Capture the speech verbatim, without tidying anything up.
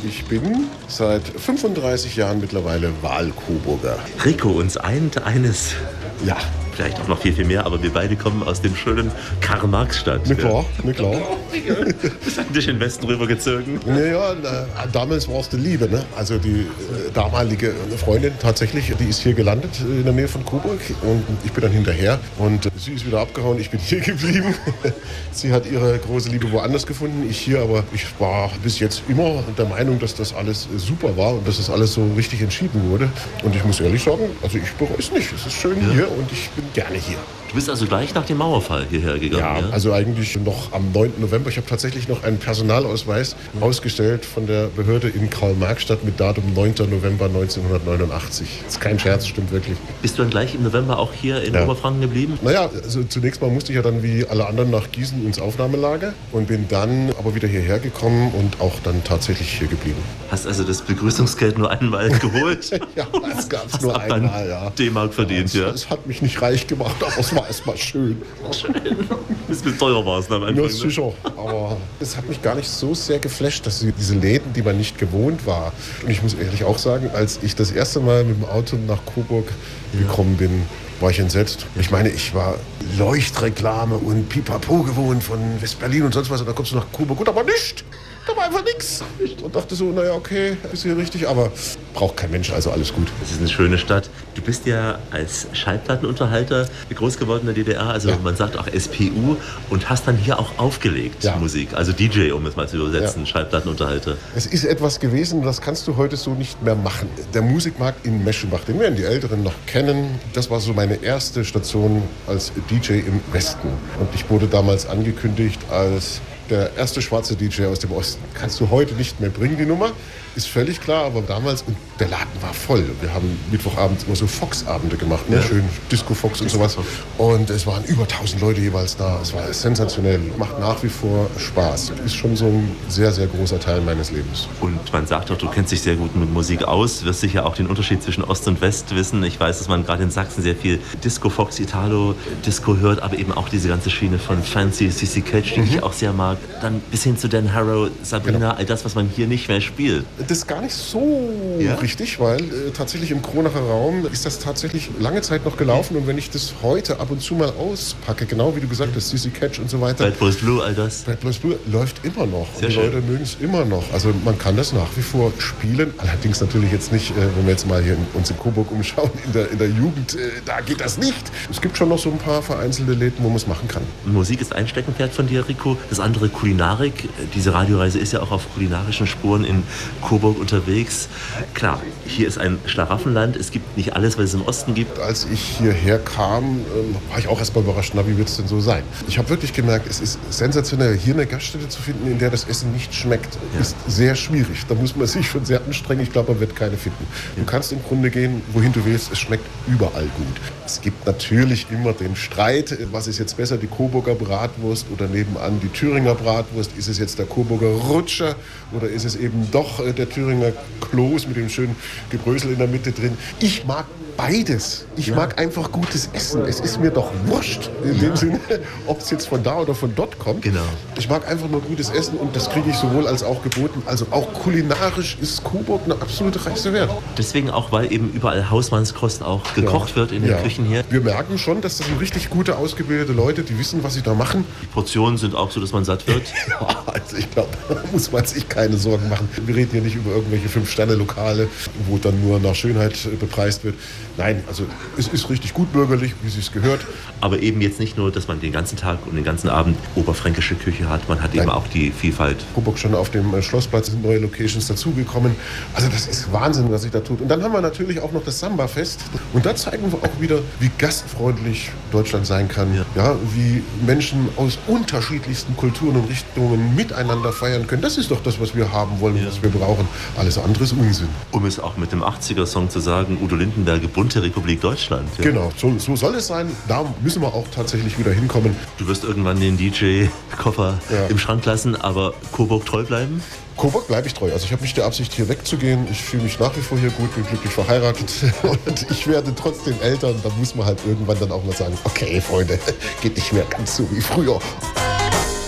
ich bin seit fünfunddreißig Jahren mittlerweile Wahl-Coburger. Rico, uns eint eines. Ja. Vielleicht auch noch viel, viel mehr, aber wir beide kommen aus dem schönen Karl-Marx-Stadt. Ne klar, ne klar. Bist du dich in den Westen rübergezogen? Naja, na, damals war es die Liebe, ne? Also die äh, damalige Freundin tatsächlich, die ist hier gelandet in der Nähe von Coburg und ich bin dann hinterher und äh, sie ist wieder abgehauen, ich bin hier geblieben. Sie hat ihre große Liebe woanders gefunden, ich hier, aber ich war bis jetzt immer der Meinung, dass das alles äh, super war und dass das alles so richtig entschieden wurde. Und ich muss ehrlich sagen, also ich bereue es nicht. Es ist schön ja. hier und ich bin gerne hier. Du bist also gleich nach dem Mauerfall hierher gegangen? Ja, ja? also eigentlich noch am neunten November. Ich habe tatsächlich noch einen Personalausweis mhm. ausgestellt von der Behörde in Karl-Marx-Stadt mit Datum neunten November neunzehnhundertneunundachtzig. Das ist kein Scherz, stimmt wirklich. Bist du dann gleich im November auch hier in ja. Oberfranken geblieben? Naja, also zunächst mal musste ich ja dann wie alle anderen nach Gießen ins Aufnahmelager und bin dann aber wieder hierher gekommen und auch dann tatsächlich hier geblieben. Hast also das Begrüßungsgeld nur einmal geholt? Ja, das gab es nur einmal, ja. D-Mark verdient, ja. Es hat mich nicht reich gemacht, aber es war erstmal schön. Schön. Bisschen teuer war es dann am Anfang. Ja, sicher. Aber es hat mich gar nicht so sehr geflasht, dass diese Läden, die man nicht gewohnt war. Und ich muss ehrlich auch sagen, als ich das erste Mal mit dem Auto nach Coburg ja. gekommen bin, war ich entsetzt. Ich meine, ich war Leuchtreklame und Pipapo gewohnt von West-Berlin und sonst was. Und dann kommst du nach Coburg und aber nicht. Da war einfach nichts. Und dachte so, naja, okay, ist hier richtig, aber braucht kein Mensch, also alles gut. Das ist eine schöne Stadt. Du bist ja als Schallplattenunterhalter groß geworden in der D D R, also ja. man sagt auch S P U, und hast dann hier auch aufgelegt, ja. Musik. Also D J, um es mal zu übersetzen, ja. Schallplattenunterhalter. Es ist etwas gewesen, das kannst du heute so nicht mehr machen. Der Musikmarkt in Meschenbach, den werden die Älteren noch kennen. Das war so meine erste Station als D J im Westen. Und ich wurde damals angekündigt als der erste schwarze D J aus dem Osten. Kannst du heute nicht mehr bringen, die Nummer. Ist völlig klar, aber damals, und der Laden war voll. Wir haben Mittwochabends immer so Fox-Abende gemacht, ne? Ja. Schön Disco-Fox und sowas. Und es waren über tausend Leute jeweils da. Es war sensationell. Macht nach wie vor Spaß. Ist schon so ein sehr, sehr großer Teil meines Lebens. Und man sagt doch, du kennst dich sehr gut mit Musik aus, wirst sicher auch den Unterschied zwischen Ost und West wissen. Ich weiß, dass man gerade in Sachsen sehr viel Disco-Fox, Italo-Disco hört, aber eben auch diese ganze Schiene von Fancy, C C Catch, die mhm. ich auch sehr mag. Dann bis hin zu Dan Harrow, Sabrina, genau. all das, was man hier nicht mehr spielt. Das ist gar nicht so ja? richtig, weil äh, tatsächlich im Kronacher Raum ist das tatsächlich lange Zeit noch gelaufen. Und wenn ich das heute ab und zu mal auspacke, genau wie du gesagt hast, C C Catch und so weiter. Bad Boys Blue, all das. Bad Boys Blue läuft immer noch. Sehr und die schön. Leute mögen es immer noch. Also man kann das nach wie vor spielen. Allerdings natürlich jetzt nicht, äh, wenn wir jetzt mal hier in, uns in Coburg umschauen, in der, in der Jugend, äh, da geht das nicht. Es gibt schon noch so ein paar vereinzelte Läden, wo man es machen kann. Musik ist ein Steckenpferd von dir, Rico. Das andere Kulinarik. Diese Radioreise ist ja auch auf kulinarischen Spuren in Coburg unterwegs. Klar, hier ist ein Schlaraffenland. Es gibt nicht alles, was es im Osten gibt. Als ich hierher kam, war ich auch erstmal überrascht, na, wie wird es denn so sein? Ich habe wirklich gemerkt, es ist sensationell, hier eine Gaststätte zu finden, in der das Essen nicht schmeckt, ja. ist sehr schwierig. Da muss man sich schon sehr anstrengen. Ich glaube, man wird keine finden. Du kannst im Grunde gehen, wohin du willst. Es schmeckt überall gut. Es gibt natürlich immer den Streit, was ist jetzt besser, die Coburger Bratwurst oder nebenan die Thüringer Bratwurst? Ist es jetzt der Coburger Rutscher oder ist es eben doch der Thüringer Kloß mit dem schönen Gebrösel in der Mitte drin? Ich mag beides. Ich ja. mag einfach gutes Essen. Es ist mir doch wurscht, in ja. dem Sinne, ob es jetzt von da oder von dort kommt. Genau. Ich mag einfach nur gutes Essen und das kriege ich sowohl als auch geboten. Also auch kulinarisch ist Coburg eine absolute Reise wert. Deswegen auch, weil eben überall Hausmannskost auch gekocht ja. wird in den ja. Küchen hier. Wir merken schon, dass das sind richtig gute, ausgebildete Leute, die wissen, was sie da machen. Die Portionen sind auch so, dass man satt wird. Ja, also ich glaube, da muss man sich keine Sorgen machen. Wir reden hier nicht über irgendwelche Fünf-Sterne-Lokale, wo dann nur nach Schönheit bepreist wird. Nein, also es ist richtig gut bürgerlich, wie es sich gehört. Aber eben jetzt nicht nur, dass man den ganzen Tag und den ganzen Abend oberfränkische Küche hat, man hat Nein. eben auch die Vielfalt. Coburg schon auf dem Schlossplatz sind neue Locations dazugekommen. Also das ist Wahnsinn, was sich da tut. Und dann haben wir natürlich auch noch das Samba-Fest. Und da zeigen wir auch wieder, wie gastfreundlich Deutschland sein kann. Ja. Ja, wie Menschen aus unterschiedlichsten Kulturen und Richtungen miteinander feiern können. Das ist doch das, was wir haben wollen, ja. was wir brauchen. Alles andere ist Unsinn. Um es auch mit dem achtziger-Song zu sagen, Udo Lindenberg, bunte Republik Deutschland. Ja. Genau, so, so soll es sein. Da müssen wir auch tatsächlich wieder hinkommen. Du wirst irgendwann den D J-Koffer ja. im Schrank lassen, aber Coburg treu bleiben? Coburg bleibe ich treu. Also ich habe nicht die Absicht, hier wegzugehen. Ich fühle mich nach wie vor hier gut, bin glücklich verheiratet. Und ich werde trotzdem Eltern. Da muss man halt irgendwann dann auch mal sagen, okay, Freunde, geht nicht mehr ganz so wie früher.